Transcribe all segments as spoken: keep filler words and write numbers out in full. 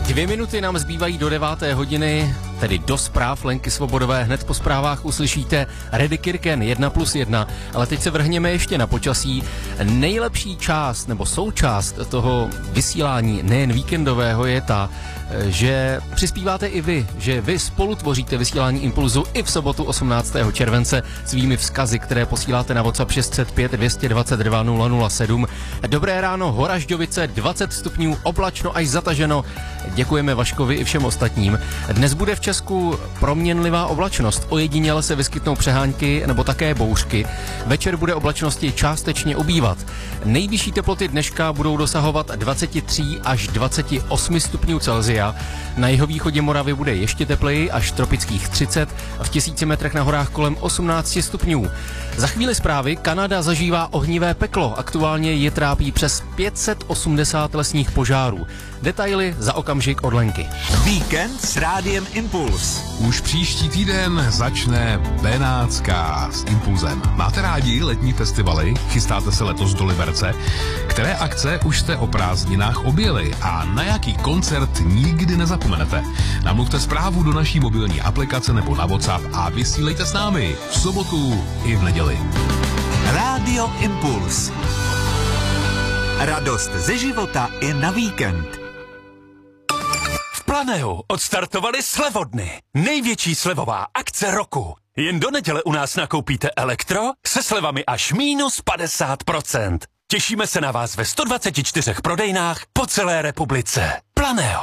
Dvě minuty nám zbývají do deváté hodiny, tedy do zpráv Lenky Svobodové. Hned po zprávách uslyšíte Reddy Kirken jedna plus jedna, ale teď se vrhněme ještě na počasí. Nejlepší část nebo součást toho vysílání nejen víkendového je ta, že přispíváte i vy, že vy spolu tvoříte vysílání Impulzu i v sobotu osmnáctého července svými vzkazy, které posíláte na WhatsApp šest set pět dvě stě dvacet dva nula nula sedm. Dobré ráno, Horažďovice, dvacet stupňů, oblačno až zataženo. Děkujeme Vaškovi i všem ostatním. Dnes bude v Česku proměnlivá oblačnost. Ojediněle se vyskytnou přehánky nebo také bouřky. Večer bude oblačnosti částečně ubývat. Nejvyšší teploty dneška budou dosahovat dvacet tři až dvacet osm stupňů Celsia. Na jihovýchodě Moravy bude ještě tepleji, až tropických třicet, v tisíci metrech na horách kolem osmnáct stupňů. Za chvíli zprávy. Kanada zažívá ohnivé peklo. Aktuálně je trápí přes pět set osmdesát lesních požárů. Detaily za okamžik od Lenky. Víkend s Rádiem Impuls. Už příští týden začne Benátská s Impulzem. Máte rádi letní festivaly? Chystáte se letos do Liberce? Které akce už jste o prázdninách objeli a na jaký koncert nikdy nezapomenete? Namluvte zprávu do naší mobilní aplikace nebo na WhatsApp a vysílejte s námi v sobotu i v neděli. Rádio Impuls. Radost ze života i na víkend. V Planeu odstartovali slevodny. Největší slevová akce roku. Jen do neděle u nás nakoupíte elektro se slevami až minus padesát procent. Těšíme se na vás ve sto dvaceti čtyřech prodejnách po celé republice. Planeo.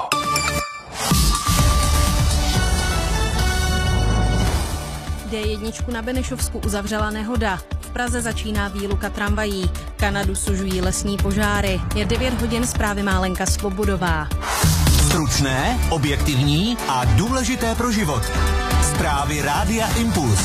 dé jedna na Benešovsku uzavřela nehoda. V Praze začíná výluka tramvají. Kanadu sužují lesní požáry. Je devět hodin, zprávy má Lenka Svobodová. Stručné, objektivní a důležité pro život. Zprávy Rádia Impuls.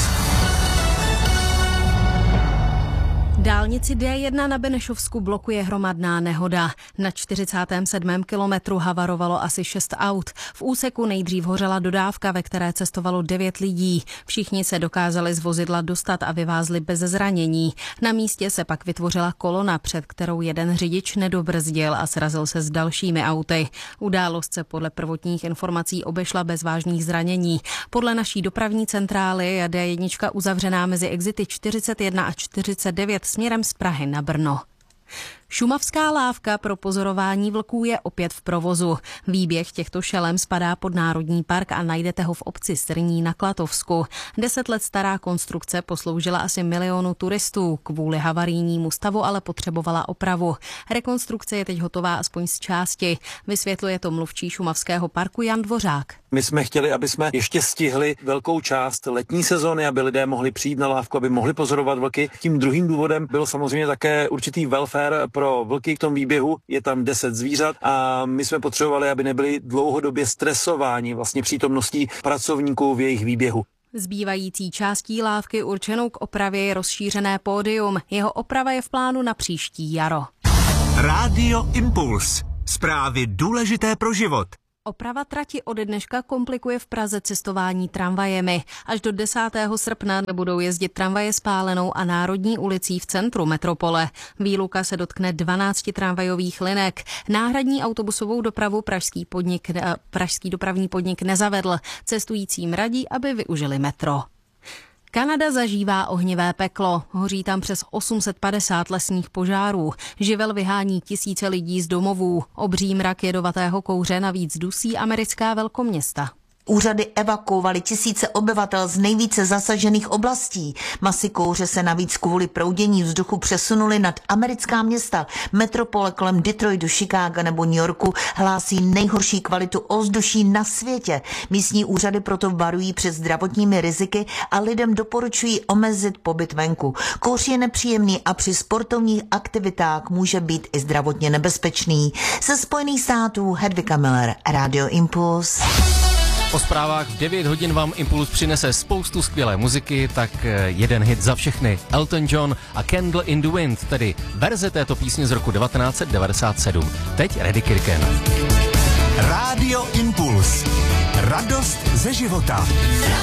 Dálnici dé jedna na Benešovsku blokuje hromadná nehoda. Na čtyřicátém sedmém kilometru havarovalo asi šest aut. V úseku nejdřív hořela dodávka, ve které cestovalo devět lidí. Všichni se dokázali z vozidla dostat a vyvázli bez zranění. Na místě se pak vytvořila kolona, před kterou jeden řidič nedobrzdil a srazil se s dalšími auty. Událost se podle prvotních informací obešla bez vážných zranění. Podle naší dopravní centrály je dé jedna uzavřená mezi exity čtyřicet jedna a čtyřicet devět směrem z Prahy na Brno. Šumavská lávka pro pozorování vlků je opět v provozu. Výběh těchto šelem spadá pod národní park a najdete ho v obci Strní na Klatovsku. Deset let stará konstrukce posloužila asi milionu turistů. Kvůli havarijnímu stavu ale potřebovala opravu. Rekonstrukce je teď hotová aspoň z části. Vysvětluje to mluvčí Šumavského parku Jan Dvořák. My jsme chtěli, aby jsme ještě stihli velkou část letní sezóny, aby lidé mohli přijít na lávku, aby mohli pozorovat vlky. Tím druhým důvodem byl samozřejmě také určitý welfare pro vlky k tomu výběhu. Je tam deset zvířat a my jsme potřebovali, aby nebyli dlouhodobě stresováni vlastně přítomností pracovníků v jejich výběhu. Zbývající částí lávky určenou k opravě je rozšířené pódium. Jeho oprava je v plánu na příští jaro. Rádio Impuls. Zprávy důležité pro život. Oprava trati od dneška komplikuje v Praze cestování tramvajemi. Až do desátého srpna nebudou jezdit tramvaje Spálenou a Národní ulicí v centru metropole. Výluka se dotkne dvanácti tramvajových linek. Náhradní autobusovou dopravu pražský, podnik, pražský dopravní podnik nezavedl. Cestujícím radí, aby využili metro. Kanada zažívá ohnivé peklo. Hoří tam přes osm set padesát lesních požárů. Živel vyhání tisíce lidí z domovů. Obří mrak jedovatého kouře navíc dusí americká velkoměsta. Úřady evakuovaly tisíce obyvatel z nejvíce zasažených oblastí. Masy kouře se navíc kvůli proudění vzduchu přesunuly nad americká města. Metropole kolem Detroitu, Chicaga nebo New Yorku hlásí nejhorší kvalitu ovzduší na světě. Místní úřady proto varují před zdravotními riziky a lidem doporučují omezit pobyt venku. Kouř je nepříjemný a při sportovních aktivitách může být i zdravotně nebezpečný. Ze Spojených států Hedvika Miller, Radio Impuls. Po zprávách v devět hodin vám Impuls přinese spoustu skvělé muziky, tak jeden hit za všechny. Elton John a Candle in the Wind, tedy verze této písně z roku devatenáct set devadesát sedm. Teď Reddy Kirken. Rádio Impuls. Radost ze života.